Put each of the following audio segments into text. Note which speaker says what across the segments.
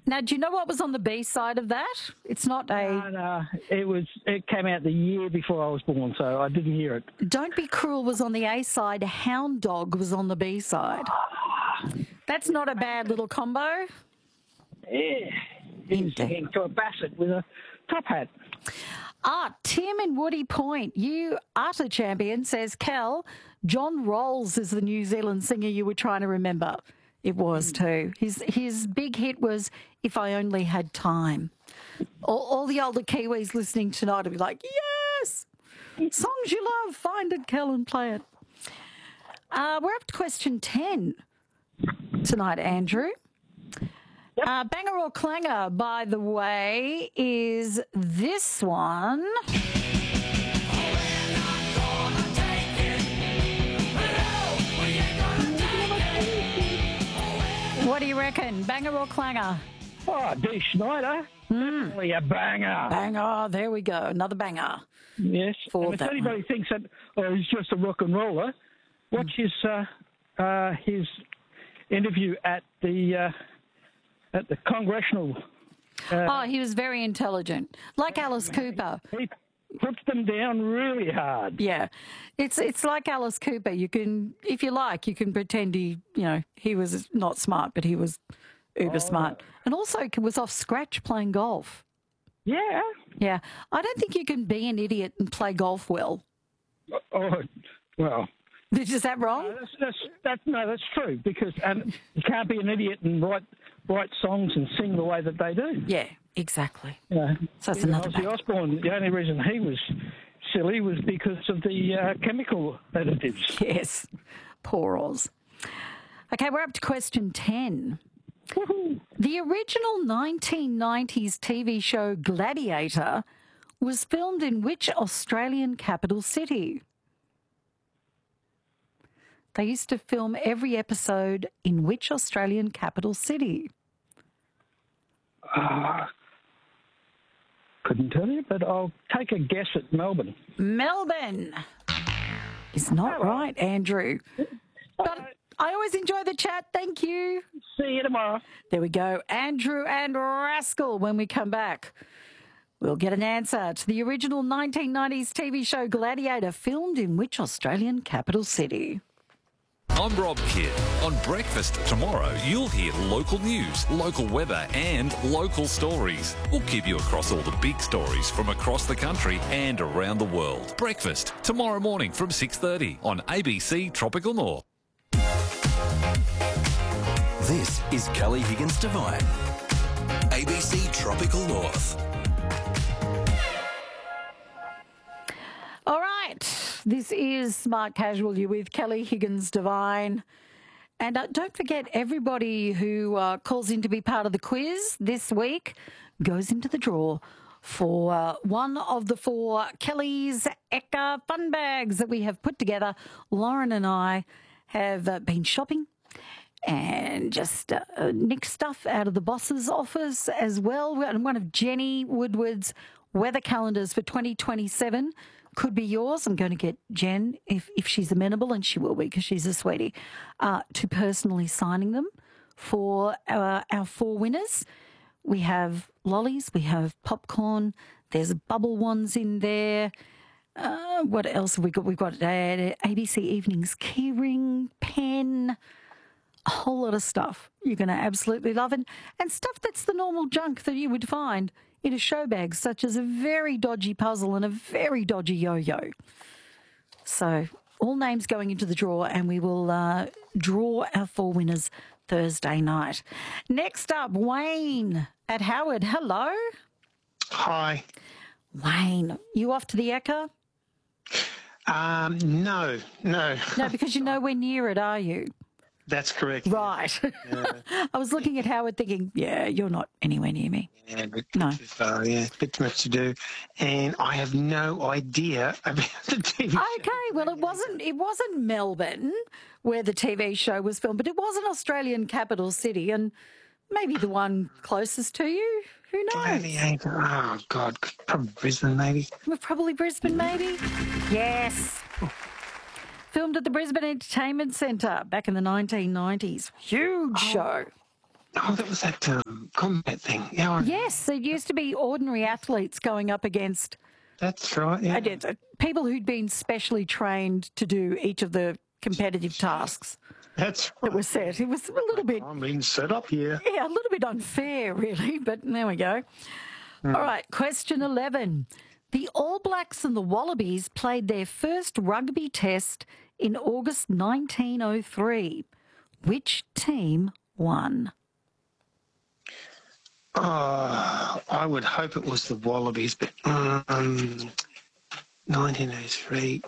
Speaker 1: Now, do you know what was on the B side of that? It's not a...
Speaker 2: No, it came out the year before I was born, so I didn't hear it.
Speaker 1: Don't Be Cruel was on the A side. Hound Dog was on the B side. That's not a bad little combo.
Speaker 2: Yeah. He's singing to a basset with a top hat.
Speaker 1: Tim in Woody Point, you utter champion, says, Kel, John Rolls is the New Zealand singer you were trying to remember. It was too. His big hit was If I Only Had Time. All the older Kiwis listening tonight will be like, yes! Songs you love, find it, Kel, and play it. We're up to question 10 tonight, Andrew. Yep. Banger or clanger, by the way, is this one. What do you reckon? Banger or clanger?
Speaker 2: Oh, Dee Snider. Definitely a banger.
Speaker 1: Banger. There we go. Another banger.
Speaker 2: Yes. And if anybody thinks that he's just a rock and roller, watch his interview at the Congressional.
Speaker 1: He was very intelligent, like Alice Cooper.
Speaker 2: He puts them down really hard.
Speaker 1: Yeah, it's like Alice Cooper. You can, if you like, you can pretend he was not smart, but he was uber smart, and also was off scratch playing golf.
Speaker 2: Yeah.
Speaker 1: Yeah, I don't think you can be an idiot and play golf well.
Speaker 2: Oh, well.
Speaker 1: Is that wrong?
Speaker 2: That's true, because you can't be an idiot and write songs and sing the way that they do.
Speaker 1: Yeah, exactly.
Speaker 2: Yeah.
Speaker 1: So that's another.
Speaker 2: Ozzy Osbourne, the only reason he was silly was because of the chemical additives.
Speaker 1: Yes, poor Oz. Okay, we're up to question 10.
Speaker 2: Woohoo.
Speaker 1: The original 1990s TV show Gladiator was filmed in which Australian capital city? They used to film every episode in which Australian capital city?
Speaker 2: Couldn't tell you, but I'll take a guess at Melbourne.
Speaker 1: Melbourne is not right, Andrew. But I always enjoy the chat. Thank you.
Speaker 2: See you tomorrow.
Speaker 1: There we go. Andrew and Rascal, when we come back, we'll get an answer to the original 1990s TV show Gladiator, filmed in which Australian capital city?
Speaker 3: I'm Rob Kidd. On Breakfast tomorrow, you'll hear local news, local weather and local stories. We'll keep you across all the big stories from across the country and around the world. Breakfast tomorrow morning from 6:30 on ABC Tropical North.
Speaker 4: This is Kelly Higgins Devine. ABC Tropical North.
Speaker 1: All right, this is Smart Casual. You with Kelly Higgins Devine. And don't forget, everybody who calls in to be part of the quiz this week goes into the draw for one of the 4 Kelly's Ekka fun bags that we have put together. Lauren and I have been shopping and just nicked stuff out of the boss's office as well. And one of Jenny Woodward's weather calendars for 2027 could be yours. I'm going to get Jen, if she's amenable, and she will be because she's a sweetie, to personally signing them for our 4 winners. We have lollies, we have popcorn, there's bubble ones in there. What else have we got? We've got ABC Evenings keyring, pen, a whole lot of stuff you're going to absolutely love. And stuff that's the normal junk that you would find in a show bag, such as a very dodgy puzzle and a very dodgy yo-yo. So all names going into the draw, and we will draw our 4 winners Thursday night. Next up, Wayne at Howard. Hello.
Speaker 5: Hi.
Speaker 1: Wayne, you off to the Ekka?
Speaker 5: No.
Speaker 1: No, because you're nowhere near it, are you?
Speaker 5: That's correct.
Speaker 1: Right.
Speaker 5: Yeah.
Speaker 1: I was looking at Howard thinking, yeah, you're not anywhere near me.
Speaker 5: Yeah, but
Speaker 1: No.
Speaker 5: too far, yeah. A bit too much to do. And I have no idea about the TV show.
Speaker 1: Okay, well, it wasn't Melbourne where the TV show was filmed, but it was an Australian capital city, and maybe the one closest to you. Who knows?
Speaker 5: Oh, God. Probably Brisbane, maybe.
Speaker 1: Probably Brisbane, maybe. Yes. Filmed at the Brisbane Entertainment Centre back in the 1990s. Huge show.
Speaker 5: Oh, that was that combat thing. Yeah,
Speaker 1: Yes, it used to be ordinary athletes going up against
Speaker 5: that's right. Yeah.
Speaker 1: people who'd been specially trained to do each of the competitive tasks
Speaker 5: That's
Speaker 1: that
Speaker 5: right.
Speaker 1: were set. It was a little bit,
Speaker 5: I'm being set up here.
Speaker 1: yeah, a little bit unfair, really, but there we go. All right, question 11. The All Blacks and the Wallabies played their first rugby test in August 1903. Which team won?
Speaker 5: I would hope it was the Wallabies, but 1903.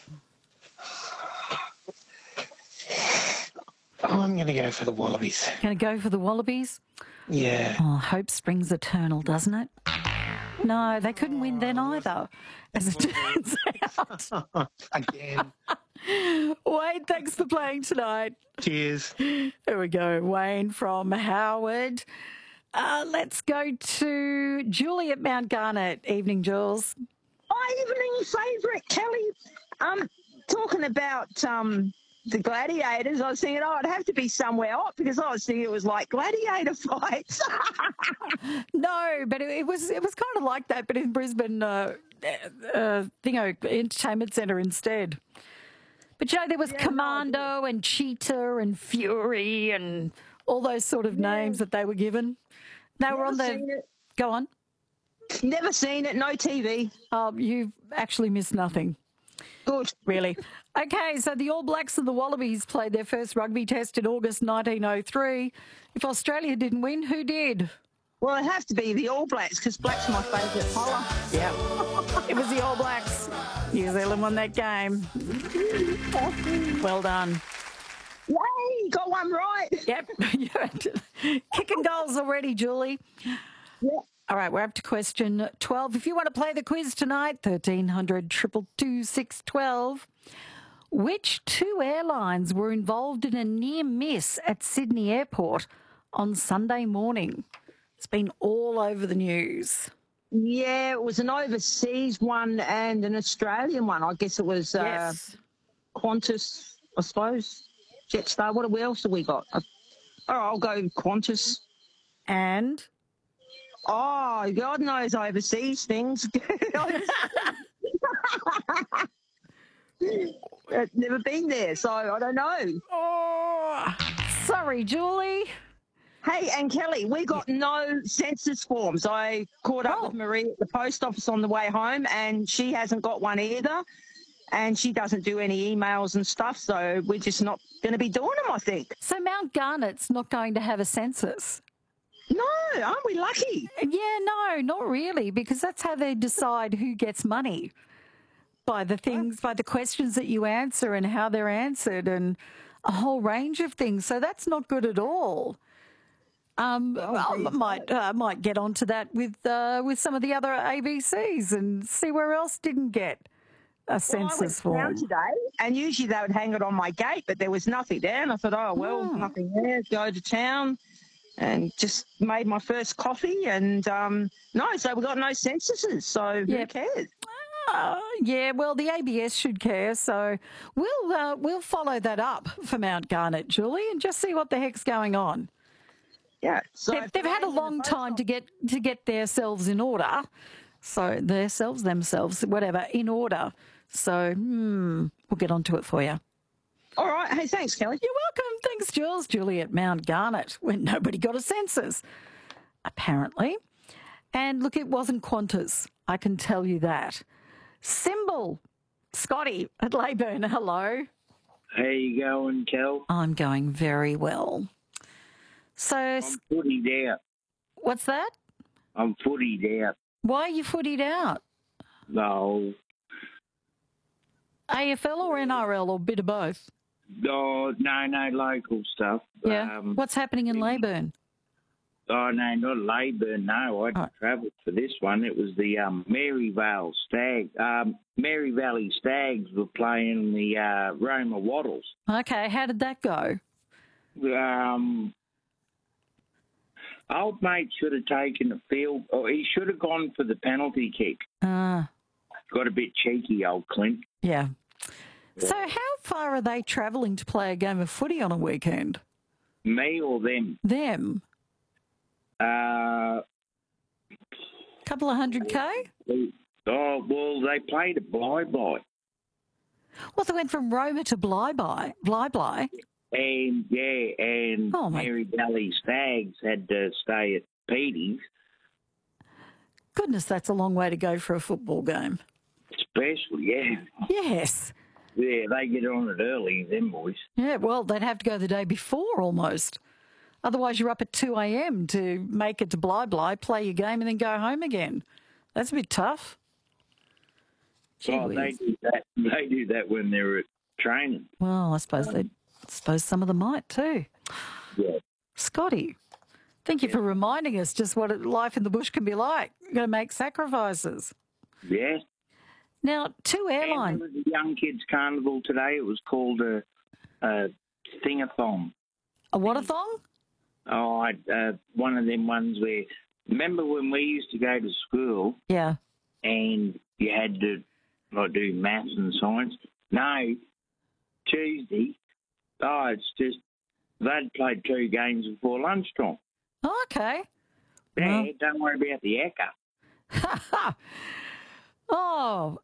Speaker 5: I'm going to go for the Wallabies.
Speaker 1: Going to go for the Wallabies?
Speaker 5: Yeah.
Speaker 1: Oh, hope springs eternal, doesn't it? No, they couldn't win then either, as it turns out.
Speaker 5: Again.
Speaker 1: Wayne, thanks for playing tonight.
Speaker 5: Cheers.
Speaker 1: There we go, Wayne from Howard. Let's go to Julie at Mount Garnet. Evening, Jules.
Speaker 6: My evening favourite, Kelly. Talking about the gladiators, I was thinking, it'd have to be somewhere hot because I was thinking it was like gladiator fights.
Speaker 1: No, but it was kind of like that, but in Brisbane, Entertainment Centre instead. But there was Commando and Cheetah and Fury and all those sort of names that they were given. They were on
Speaker 6: Seen
Speaker 1: the.
Speaker 6: it.
Speaker 1: Go on.
Speaker 6: Never seen it, no TV.
Speaker 1: You've actually missed nothing.
Speaker 6: Good.
Speaker 1: Really. Okay, so the All Blacks and the Wallabies played their first rugby test in August 1903. If Australia didn't win, who did?
Speaker 6: Well, it'd have to be the All Blacks because black's my favourite colour.
Speaker 1: Yeah. It was the All Blacks. New Zealand won that game. Well done.
Speaker 6: Yay, got one right.
Speaker 1: Yep. Kicking goals already, Julie.
Speaker 6: Yeah.
Speaker 1: All right, we're up to question 12. If you want to play the quiz tonight, 1300 222 612. Which two airlines were involved in a near miss at Sydney Airport on Sunday morning? It's been all over the news.
Speaker 6: Yeah, it was an overseas one and an Australian one. I guess it was
Speaker 1: Yes.
Speaker 6: Qantas, I suppose. Jetstar. What else have we got? I'll go Qantas.
Speaker 1: And
Speaker 6: Oh, God knows overseas things. I've never been there, so I don't know.
Speaker 1: oh, sorry, Julie.
Speaker 6: Hey, and Kelly, we got no census forms. I caught up with Marie at the post office on the way home, and she hasn't got one either. And she doesn't do any emails and stuff, so we're just not going to be doing them, I think.
Speaker 1: So Mount Garnet's not going to have a census?
Speaker 6: No, aren't we lucky?
Speaker 1: Yeah, no, not really, because that's how they decide who gets money. By the things, by the questions that you answer and how they're answered and a whole range of things. So that's not good at all. I might get onto that with some of the other ABCs and see where else didn't get a census
Speaker 6: Well, I
Speaker 1: form.
Speaker 6: went down today, and usually they would hang it on my gate, but there was nothing there. And I thought, nothing there. Go to town, and just made my first coffee. And so we got no censuses. So who cares?
Speaker 1: Yeah, well, the ABS should care, so we'll follow that up for Mount Garnet, Julie, and just see what the heck's going on.
Speaker 6: Yeah, so
Speaker 1: They've had a long time to get themselves in order. So themselves, whatever, in order. So we'll get onto it for you.
Speaker 6: All right. Hey, thanks, Kelly.
Speaker 1: You're welcome. Thanks, Jules. Julie at Mount Garnet, when nobody got a census, apparently. And look, it wasn't Qantas. I can tell you that. Symbol, Scotty at Leyburn. Hello.
Speaker 7: How you going, Kel?
Speaker 1: I'm going very well. So,
Speaker 7: I'm footied out.
Speaker 1: what's that?
Speaker 7: I'm footied out.
Speaker 1: Why are you footied out?
Speaker 7: No,
Speaker 1: AFL or NRL or a bit of both?
Speaker 7: no, local stuff.
Speaker 1: Yeah. What's happening in Leyburn?
Speaker 7: Oh, no, not Leyburn, no. I travelled for this one. It was the Maryvale Mary Valley Stags were playing the Roma Wattles.
Speaker 1: Okay, how did that go?
Speaker 7: Old mate should have taken the field, or he should have gone for the penalty kick. Got a bit cheeky, old Clint.
Speaker 1: Yeah. So how far are they travelling to play a game of footy on a weekend?
Speaker 7: Me or them?
Speaker 1: Them. Couple of 100K?
Speaker 7: Oh, well, they played at Bly.
Speaker 1: Well, they went from Roma to Bly.
Speaker 7: And,
Speaker 1: Oh, my-
Speaker 7: Mary Valley Stags had to stay at Petey's.
Speaker 1: Goodness, that's a long way to go for a football game.
Speaker 7: Especially, yeah.
Speaker 1: Yes.
Speaker 7: Yeah, they get on it early, them boys.
Speaker 1: Yeah, well, they'd have to go the day before almost. Otherwise, you're up at 2 a.m. to make it to Bly, play your game, and then go home again. That's a bit tough. Gee
Speaker 7: Oh, they
Speaker 1: whiz.
Speaker 7: do that. They do that when they're at training.
Speaker 1: Well, I suppose some of them might too.
Speaker 7: Yeah.
Speaker 1: Scotty, thank you for reminding us just what life in the bush can be like. You've got to make sacrifices.
Speaker 7: Yeah.
Speaker 1: Now, two
Speaker 7: And
Speaker 1: airlines.
Speaker 7: there was a young kids' carnival today. It was called a Thingathon.
Speaker 1: A what-a-thon?
Speaker 7: Oh, one of them ones where, remember when we used to go to school
Speaker 1: Yeah.
Speaker 7: and you had to do maths and science? No, Tuesday. Oh, it's just they'd played 2 games before lunchtime.
Speaker 1: Oh, okay.
Speaker 7: Yeah,
Speaker 1: Well-
Speaker 7: don't worry about the echo.
Speaker 1: Oh,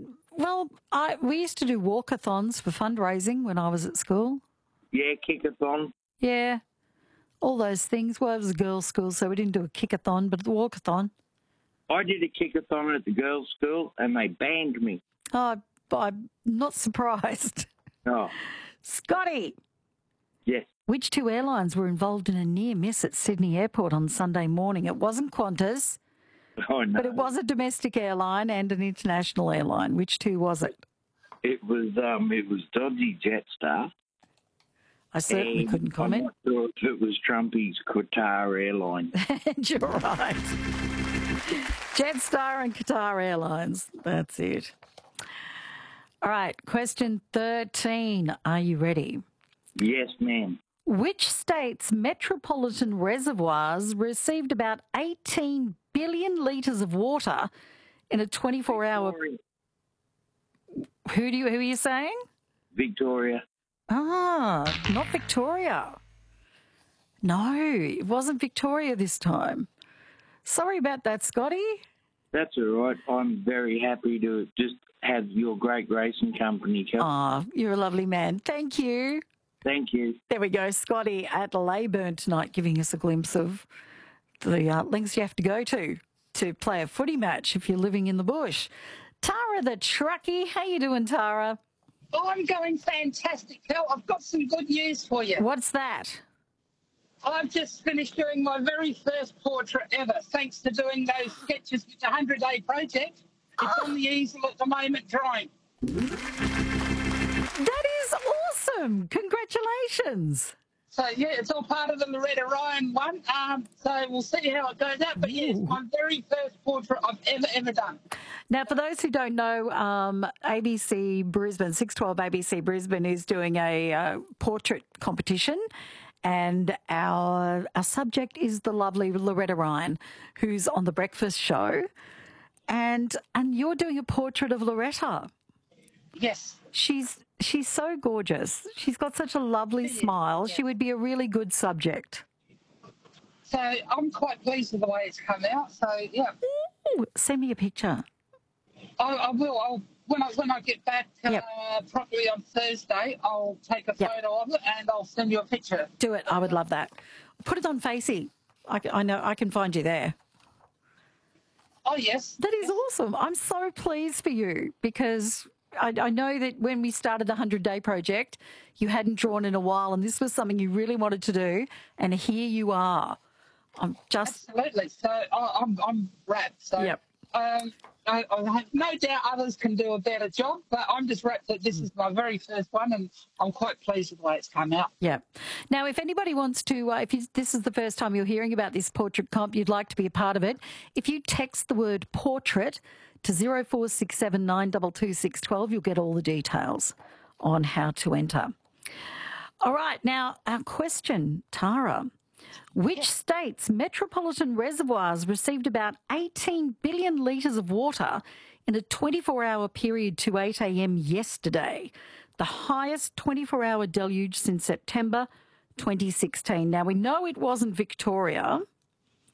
Speaker 1: we used to do walkathons for fundraising when I was at school.
Speaker 7: Yeah, kickathon.
Speaker 1: Yeah, all those things. Well, it was a girls' school, so we didn't do a kickathon, but a walkathon.
Speaker 7: I did a kickathon at the girls' school and they banned me.
Speaker 1: Oh, I'm not surprised.
Speaker 7: Oh,
Speaker 1: Scotty,
Speaker 7: yes.
Speaker 1: which 2 airlines were involved in a near miss at Sydney Airport on Sunday morning? It wasn't Qantas,
Speaker 7: Oh, no.
Speaker 1: but it was a domestic airline and an international airline. Which 2 was it?
Speaker 7: It was dodgy Jetstar.
Speaker 1: I certainly
Speaker 7: And
Speaker 1: couldn't comment.
Speaker 7: I'm not sure if it was Trumpy's Qatar Airlines.
Speaker 1: And you're right. Jetstar and Qatar Airlines. That's it. All right, question 13. Are you ready?
Speaker 7: Yes, ma'am.
Speaker 1: Which state's metropolitan reservoirs received about 18 billion litres of water in a 24-hour...
Speaker 7: Victoria.
Speaker 1: Who are you saying?
Speaker 7: Victoria.
Speaker 1: Ah, not Victoria. No, it wasn't Victoria this time. Sorry about that, Scotty.
Speaker 7: That's all right. I'm very happy to just have your great racing company, Kel.
Speaker 1: Ah, you're a lovely man. Thank you.
Speaker 7: Thank you.
Speaker 1: There we go. Scotty at Leyburn tonight giving us a glimpse of the lengths you have to go to play a footy match if you're living in the bush. Tara the truckie. How you doing, Tara?
Speaker 8: I'm going fantastic, Kel. I've got some good news for you.
Speaker 1: What's that?
Speaker 8: I've just finished doing my very first portrait ever, thanks to doing those sketches with the 100-day project. It's on the easel at the moment drying.
Speaker 1: That is awesome. Congratulations.
Speaker 8: So, yeah, it's all part of the Loretta Ryan one. So we'll see how it goes out. But, yes, my very first portrait I've ever done.
Speaker 1: Now, for those who don't know, ABC Brisbane, 612 ABC Brisbane is doing a portrait competition. And our subject is the lovely Loretta Ryan, who's on The Breakfast Show. And you're doing a portrait of Loretta.
Speaker 8: Yes.
Speaker 1: She's so gorgeous. She's got such a lovely smile.
Speaker 8: Yeah.
Speaker 1: She would be a really good subject.
Speaker 8: So I'm quite pleased with the way it's come out. So, yeah.
Speaker 1: Ooh, send me a picture.
Speaker 8: I will. When I get back properly on Thursday, I'll take a photo of it and I'll send you a picture.
Speaker 1: Do it. I would love that. Put it on Facey. I know I can find you there.
Speaker 8: Oh, yes.
Speaker 1: That is awesome. I'm so pleased for you because I know that when we started the 100-day project, you hadn't drawn in a while and this was something you really wanted to do. And here you are. I'm just...
Speaker 8: Absolutely. So I'm wrapped. So
Speaker 1: Yep.
Speaker 8: I have no doubt others can do a better job, but I'm just wrapped that this is my very first one and I'm quite pleased with the way it's come out.
Speaker 1: Yeah. Now, if anybody wants to, this is the first time you're hearing about this portrait comp, you'd like to be a part of it, if you text the word portrait to 0467 922 612, you'll get all the details on how to enter. All right. Now, our question, Tara. Which state's metropolitan reservoirs received about 18 billion litres of water in a 24-hour period to 8 a.m. yesterday? The highest 24-hour deluge since September 2016. Now, we know it wasn't Victoria.